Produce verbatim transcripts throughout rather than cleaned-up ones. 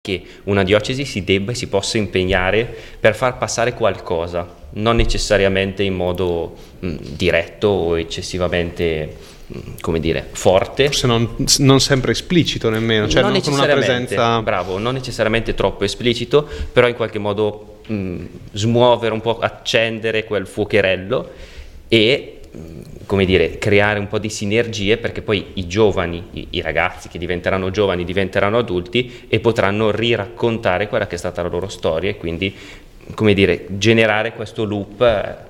che una diocesi si debba e si possa impegnare per far passare qualcosa, non necessariamente in modo mh, diretto o eccessivamente, mh, come dire, forte. Forse non, non sempre esplicito nemmeno, cioè non, non con una presenza... Bravo, non necessariamente troppo esplicito, però in qualche modo mh, smuovere un po', accendere quel fuocherello e... come dire, creare un po' di sinergie, perché poi i giovani, i, i ragazzi che diventeranno giovani diventeranno adulti e potranno riraccontare quella che è stata la loro storia e quindi, come dire, generare questo loop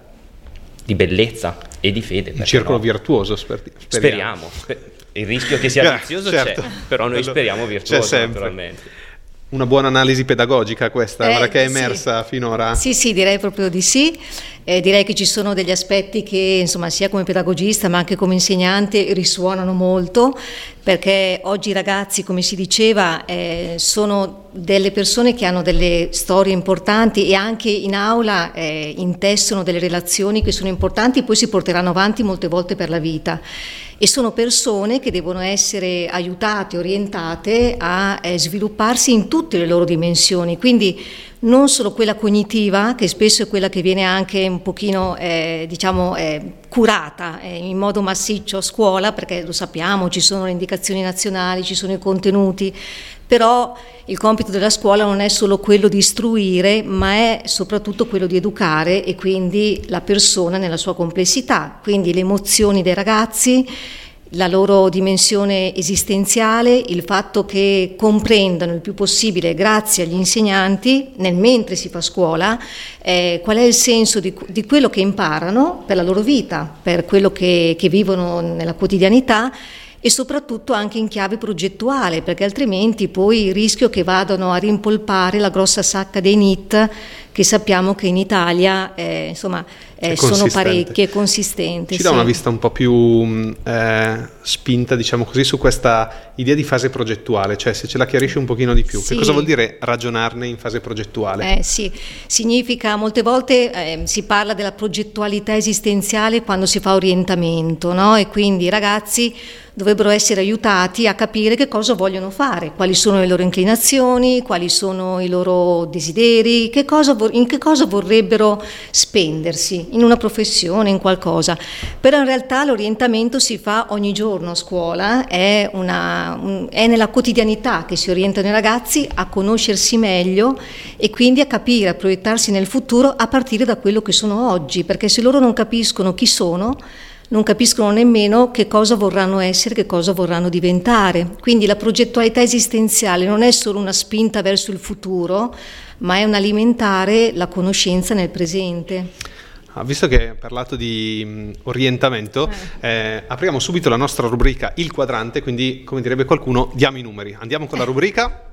di bellezza e di fede. Un circolo no? virtuoso, sper- speriamo. speriamo. Il rischio che sia vizioso certo. c'è, però noi speriamo virtuoso naturalmente. Una buona analisi pedagogica questa, eh, guarda che è sì. emersa finora. Sì, sì, direi proprio di sì. Eh, direi che ci sono degli aspetti che, insomma, sia come pedagogista ma anche come insegnante risuonano molto, perché oggi i ragazzi, come si diceva, eh, sono delle persone che hanno delle storie importanti e anche in aula eh, intessono delle relazioni che sono importanti e poi si porteranno avanti molte volte per la vita. E sono persone che devono essere aiutate, orientate a eh, svilupparsi in tutte le loro dimensioni, quindi non solo quella cognitiva, che spesso è quella che viene anche un pochino eh, diciamo eh, curata eh, in modo massiccio a scuola, perché lo sappiamo, ci sono le indicazioni nazionali, ci sono i contenuti, però il compito della scuola non è solo quello di istruire, ma è soprattutto quello di educare e quindi la persona nella sua complessità, quindi le emozioni dei ragazzi, la loro dimensione esistenziale, il fatto che comprendano il più possibile, grazie agli insegnanti, nel mentre si fa scuola, eh, qual è il senso di, di quello che imparano per la loro vita, per quello che, che vivono nella quotidianità, e soprattutto anche in chiave progettuale, perché altrimenti poi il rischio che vadano a rimpolpare la grossa sacca dei N I T, che sappiamo che in Italia eh, insomma eh, sono parecchie, consistenti. Ci sì. dà una vista un po' più eh, spinta, diciamo così, su questa idea di fase progettuale, cioè se ce la chiarisci un pochino di più, sì. Che cosa vuol dire ragionarne in fase progettuale? Eh, sì, significa molte volte eh, si parla della progettualità esistenziale quando si fa orientamento, no? E quindi i ragazzi dovrebbero essere aiutati a capire che cosa vogliono fare, quali sono le loro inclinazioni, quali sono i loro desideri, che cosa, in che cosa vorrebbero spendersi, in una professione, in qualcosa. Però in realtà l'orientamento si fa ogni giorno a scuola, è, una, un, è nella quotidianità che si orientano i ragazzi a conoscersi meglio e quindi a capire, a proiettarsi nel futuro a partire da quello che sono oggi, perché se loro non capiscono chi sono, non capiscono nemmeno che cosa vorranno essere, che cosa vorranno diventare. Quindi la progettualità esistenziale non è solo una spinta verso il futuro, ma è un alimentare la conoscenza nel presente. Ah, visto che hai parlato di mh, orientamento, eh. Eh, apriamo subito la nostra rubrica Il Quadrante, quindi, come direbbe qualcuno, diamo i numeri. Andiamo con la rubrica.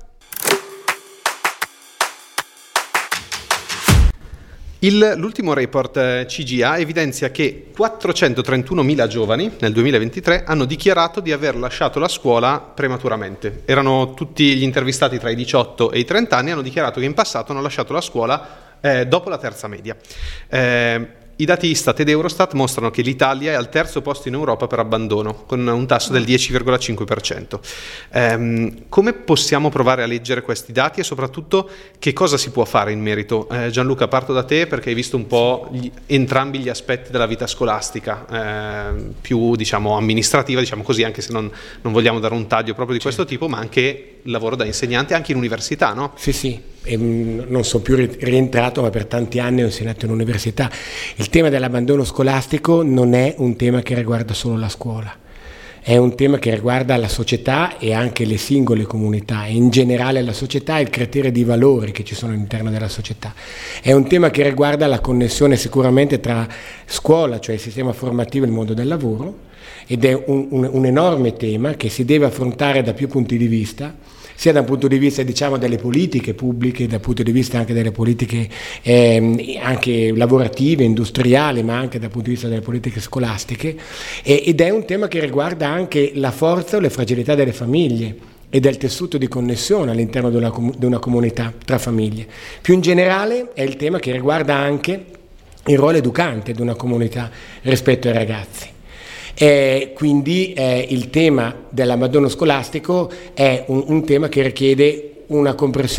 Il, l'ultimo report C G A evidenzia che quattrocentotrentunomila giovani nel duemilaventitré hanno dichiarato di aver lasciato la scuola prematuramente. Erano tutti gli intervistati tra i diciotto e i trenta anni, hanno dichiarato che in passato hanno lasciato la scuola eh, dopo la terza media. Eh, I dati Istat ed Eurostat mostrano che l'Italia è al terzo posto in Europa per abbandono, con un tasso del dieci virgola cinque per cento. Ehm, come possiamo provare a leggere questi dati e soprattutto che cosa si può fare in merito? Eh, Gianluca, parto da te perché hai visto un po' gli, entrambi gli aspetti della vita scolastica, eh, più diciamo amministrativa, diciamo così, anche se non, non vogliamo dare un taglio proprio di questo tipo, ma anche il lavoro da insegnante anche in università, no? Sì, sì. E non sono più rientrato, ma per tanti anni ho insegnato in università. Il tema dell'abbandono scolastico non è un tema che riguarda solo la scuola, è un tema che riguarda la società e anche le singole comunità, e in generale la società e il criterio di valori che ci sono all'interno della società. È un tema che riguarda la connessione sicuramente tra scuola, cioè il sistema formativo e il mondo del lavoro, ed è un, un, un enorme tema che si deve affrontare da più punti di vista, sia da un punto di vista diciamo delle politiche pubbliche, dal punto di vista anche delle politiche eh, anche lavorative, industriali, ma anche dal punto di vista delle politiche scolastiche, e, ed è un tema che riguarda anche la forza o le fragilità delle famiglie e del tessuto di connessione all'interno di una, di una comunità tra famiglie. Più in generale è il tema che riguarda anche il ruolo educante di una comunità rispetto ai ragazzi. E quindi eh, il tema dell'abbandono scolastico è un, un tema che richiede una comprensione